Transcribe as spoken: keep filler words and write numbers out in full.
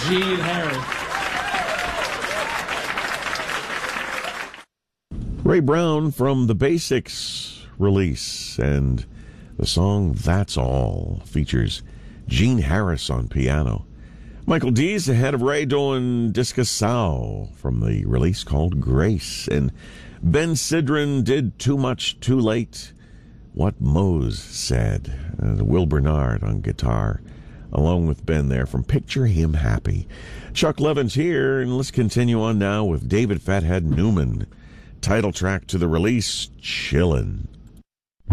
Gene Harris. Ray Brown from the Basics release, and the song That's All features Gene Harris on piano. Michael Dees ahead of Ray doing Discasao from the release called Grace. And Ben Sidran did Too Much Too Late, What Mose Said. Uh, Will Bernard on guitar, along with Ben there from Picture Him Happy. Chuck Levin's here, and let's continue on now with David Fathead Newman. Title track to the release, Chillin'.